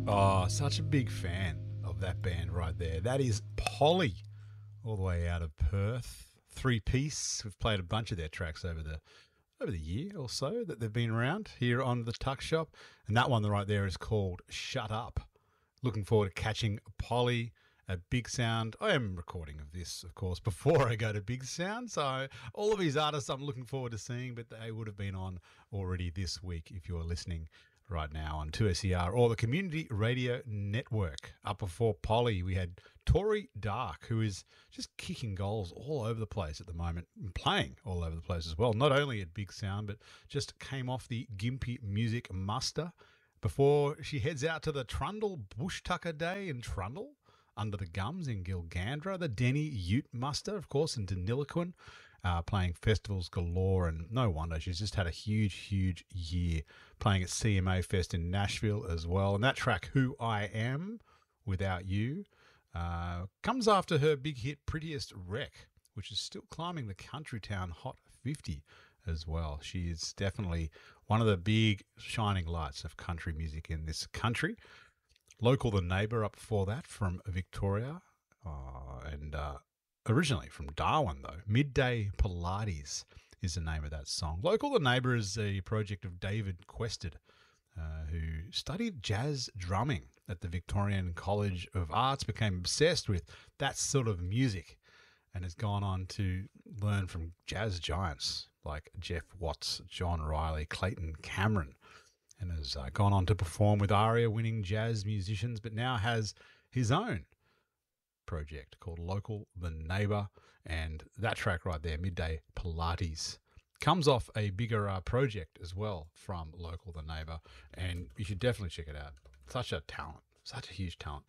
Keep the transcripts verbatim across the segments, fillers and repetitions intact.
Oh, such a big fan of that band right there. That is Polly, all the way out of Perth. Three Piece. We've played a bunch of their tracks over the over the year or so that they've been around here on the Tuck Shop. And that one right there is called Shut Up. Looking forward to catching Polly at Big Sound. I am recording of this, of course, before I go to Big Sound. So all of these artists I'm looking forward to seeing, but they would have been on already this week if you're listening right now on two S E R or the Community Radio Network. Up before Polly, we had Tori Dark, who is just kicking goals all over the place at the moment, and playing all over the place as well. Not only at Big Sound, but just came off the Gympie Music Muster before she heads out to the Trundle Bush Tucker Day in Trundle, Under the Gums in Gilgandra, the Denny Ute Muster, of course, in Deniliquin, uh, playing festivals galore, and no wonder she's just had a huge, huge year playing at C M A Fest in Nashville as well. And that track, Who I Am Without You, uh, comes after her big hit Prettiest Wreck, which is still climbing the Countrytown Hot fifty as well. She is definitely one of the big shining lights of country music in this country. Local The Neighbour up before that from Victoria, uh, and uh, originally from Darwin though. Midday Pilates is the name of that song. Local The Neighbour is a project of David Quested, uh, who studied jazz drumming at the Victorian College of Arts, became obsessed with that sort of music, and has gone on to learn from jazz giants like Jeff Watts, John Riley, Clayton Cameron, and has uh, gone on to perform with ARIA-winning jazz musicians, but now has his own project called Local The Neighbour, and that track right there, Midday Pilates, comes off a bigger uh, project as well from Local The Neighbour, and you should definitely check it out. Such a talent, such a huge talent.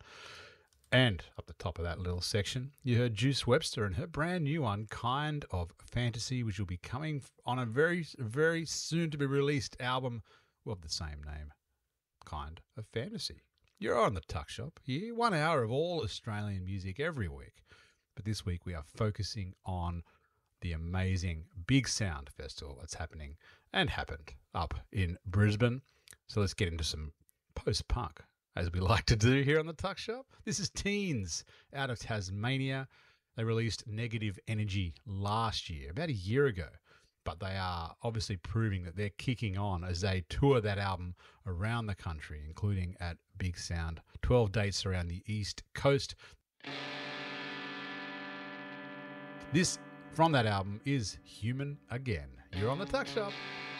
And up the top of that little section, you heard Juice Webster and her brand new one, Kind of Fantasy, which will be coming on a very, very soon to be released album of the same name, Kind of Fantasy. You're on the Tuck Shop here, one hour of all Australian music every week. But this week we are focusing on the amazing Big Sound Festival that's happening and happened up in Brisbane. So let's get into some post-punk, as we like to do here on the Tuck Shop. This is Teens out of Tasmania. They released Negative Energy last year, about a year ago. But they are obviously proving that they're kicking on as they tour that album around the country, including at Big Sound. twelve dates around the East Coast. This, from that album, is Human Again. You're on the Tuck Shop.